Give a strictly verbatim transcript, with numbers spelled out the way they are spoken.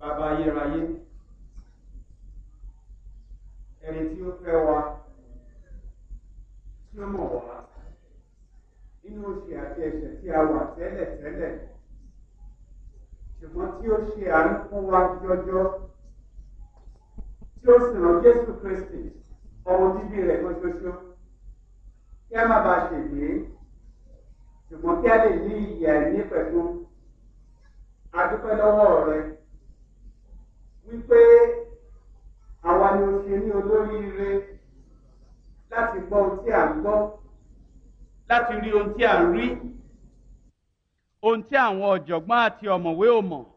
bàbá ayérayé, ẹni tí ó fẹ́ wa, tí ó mọ̀ wá nínú òṣì àti ẹ̀ṣẹ̀ tí a wà tẹ́lẹ̀ tẹ́lẹ̀, ṣùgbọ́n tí ó ṣe àánú fún wa jọjọ, tí ó sì rán Jésù Kristi ọmọ bíbí rẹ̀ kan ṣoṣo, kí a má bàa ṣègbé, ṣùgbọ́n kí a lè ní ìyè àìnípẹ̀kun. A dúpẹ́ lọ́wọ́ rẹ wípé àwa ni o ṣe ní olóríire láti gbọ́ ohun tí à ń gbọ́, láti rí ohun tí à ń rí, ohun tí àwọn ọ̀jọ̀gbọ́n àti ọ̀mọ̀wé ò mọ̀,